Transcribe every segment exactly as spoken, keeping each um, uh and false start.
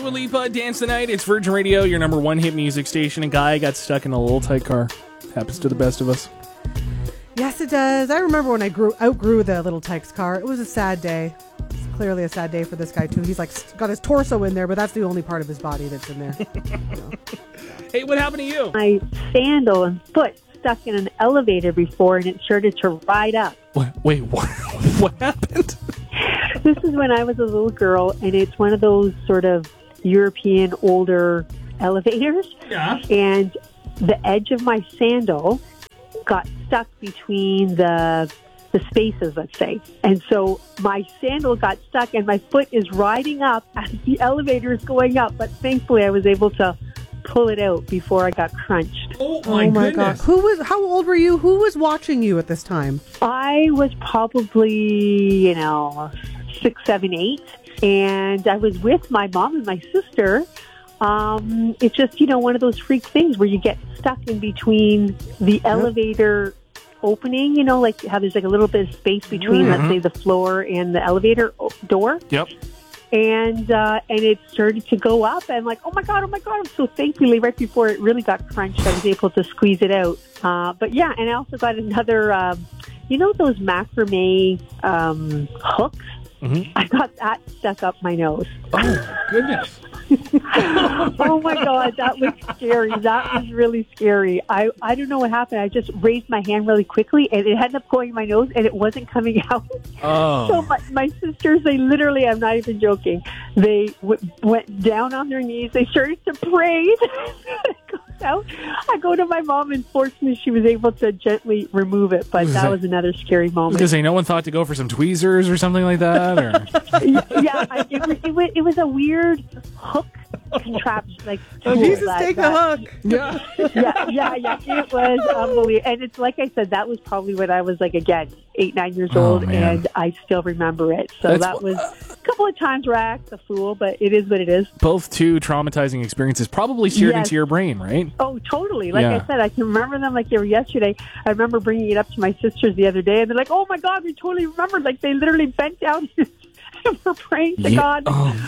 Dua Lipa, Dance the Night. It's Virgin Radio, your number one hit music station. A guy got stuck in a little tight car. Happens to the best of us. Yes, it does. I remember when I grew outgrew the little Tykes car. It was a sad day. It's clearly a sad day for this guy, too. He's like got his torso in there, but that's the only part of his body that's in there. You know. Hey, what happened to you? My sandal and foot stuck in an elevator before, and it started to ride up. What, wait, what, what happened? This is when I was a little girl, and it's one of those sort of European older elevators. Yeah. And the edge of my sandal got stuck between the the spaces, let's say. And so my sandal got stuck, and my foot is riding up as the elevator is going up. But thankfully, I was able to pull it out before I got crunched. Oh, my, oh my goodness. God. Who was, how old were you? Who was watching you at this time? I was probably, you know, six, seven, eight. And I was with my mom and my sister. Um, it's just, you know, one of those freak things where you get stuck in between the yep. elevator opening, you know, like how there's like a little bit of space between, mm-hmm. let's say, the floor and the elevator door. Yep. And uh, and it started to go up. And I'm like, oh, my God, oh, my God. So thankfully, right before it really got crunched, I was able to squeeze it out. Uh, but, yeah, and I also got another, um, you know, those macrame um, hooks? Mm-hmm. I got that stuck up my nose. Oh, goodness. Oh, my God, that was scary. That was really scary. I, I don't know what happened. I just raised my hand really quickly, and it ended up going in my nose, and it wasn't coming out. Oh. So my, my sisters, they literally, I'm not even joking, they w- went down on their knees. They started to pray. Out. I go to my mom, and fortunately, she was able to gently remove it. But that was another scary moment. Because no one thought to go for some tweezers or something like that. Or? yeah, I, it, was, it was it was a weird hook contraption. Like, oh, Jesus, that, take that, a hook! Yeah, yeah, yeah, yeah. It was unbelievable, and it's like I said, that was probably when I was like again eight, nine years oh, old, man. and I still remember it. So That's, that was a couple of times where I act a fool, but it is what it is. Both two traumatizing experiences, probably seared yes. into your brain, right? Oh, totally. Like yeah. I said, I can remember them like they were yesterday. I remember bringing it up to my sisters the other day, and they're like, "Oh my God, we totally remember!" Like they literally bent down and were praying to yeah. God.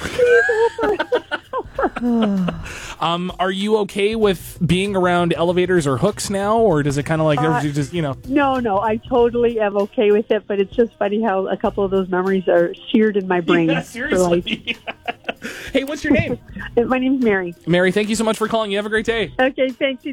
Oh. um, are you okay with being around elevators or hooks now, or does it kind of like uh, just you know? No, no, I totally am okay with it. But it's just funny how a couple of those memories are seared in my brain. Yeah, seriously. Hey, what's your name? My name's Mary. Mary, thank you so much for calling. You have a great day. Okay, thank you.